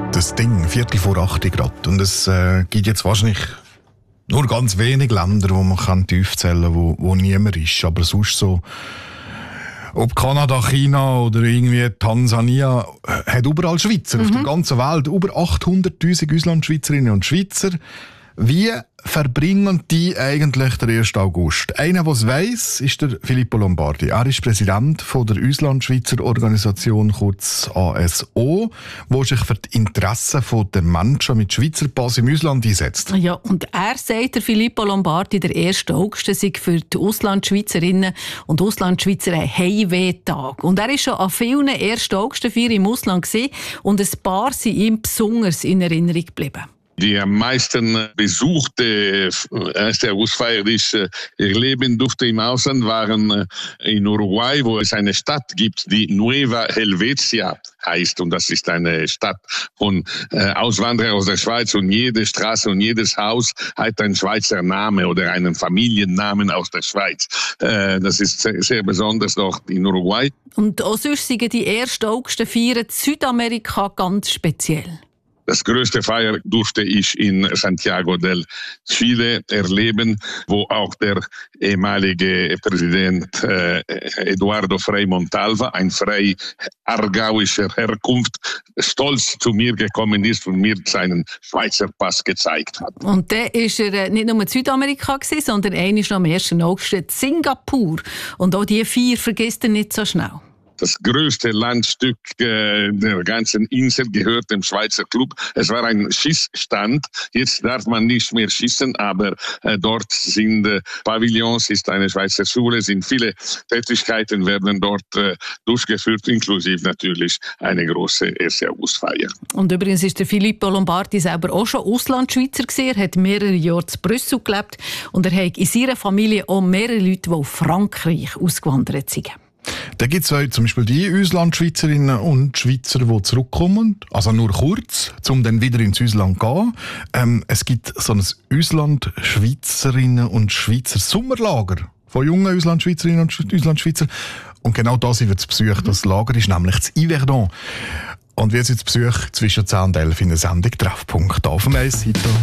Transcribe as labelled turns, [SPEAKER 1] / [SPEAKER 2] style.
[SPEAKER 1] Das Ding, 7:45 gerade. Und es gibt jetzt wahrscheinlich nur ganz wenige Länder, wo man tief zählen kann, wo niemand ist. Aber sonst so, ob Kanada, China oder irgendwie Tansania, hat überall Schweizer auf der ganzen Welt. Über 800'000 Auslandschweizerinnen und Schweizer. Wie verbringen die eigentlich den 1. August? Einer, der es weiss, ist der Filippo Lombardi. Er ist Präsident von der Auslandschweizer Organisation, kurz ASO, die sich für die Interessen der Menschen mit Schweizer Pass im Ausland einsetzt.
[SPEAKER 2] Ja, und er sagt, der Filippo Lombardi, der 1. August sei für die Auslandschweizerinnen und Auslandschweizer ein Heimweh-Tag. Und er ist schon an vielen 1. August-Feiern im Ausland gewesen, und ein paar sind ihm besonders in Erinnerung geblieben.
[SPEAKER 3] Die am meisten besuchte 1. Augustfeier, die ich erleben durfte im Ausland, waren in Uruguay, wo es eine Stadt gibt, die Nueva Helvetia heißt. Und das ist eine Stadt von Auswanderern aus der Schweiz. Und jede Straße und jedes Haus hat einen Schweizer Namen oder einen Familiennamen aus der Schweiz. Das ist sehr besonders dort in Uruguay.
[SPEAKER 2] Und auch sonst sind die 1. August-Feiern in Südamerika ganz speziell.
[SPEAKER 3] Das größte Feier durfte ich in Santiago del Chile erleben, wo auch der ehemalige Präsident Eduardo Frei Montalva, ein Frei aargauischer Herkunft, stolz zu mir gekommen ist und mir seinen Schweizer Pass gezeigt hat.
[SPEAKER 2] Und dann war er nicht nur in Südamerika, sondern einmal noch am 1. August in Singapur. Und auch diese Feier vergisst er nicht so schnell.
[SPEAKER 3] Das größte Landstück der ganzen Insel gehört dem Schweizer Club. Es war ein Schießstand. Jetzt darf man nicht mehr schießen, aber dort sind Pavillons, ist eine Schweizer Schule, sind viele Tätigkeiten werden dort durchgeführt, inklusive natürlich eine große 1. Augustfeier.
[SPEAKER 2] Und übrigens ist der Filippo Lombardi selber auch schon Auslandschweizer gewesen. Er hat mehrere Jahre in Brüssel gelebt und er hat in seiner Familie auch mehrere Leute, die auf Frankreich ausgewandert sind.
[SPEAKER 1] Da gibt es zum Beispiel die Auslandschweizerinnen und Schweizer, die zurückkommen, also nur kurz, um dann wieder ins Ausland zu gehen. Es gibt so ein Auslandschweizerinnen und Schweizer Sommerlager von jungen Auslandschweizerinnen und Auslandschweizer. Und genau da sind wir zu Besuch. Das Lager ist nämlich das Yverdon. Und wir sind zu Besuch zwischen 10 und 11 in der Sendung Treffpunkt auf dem 1.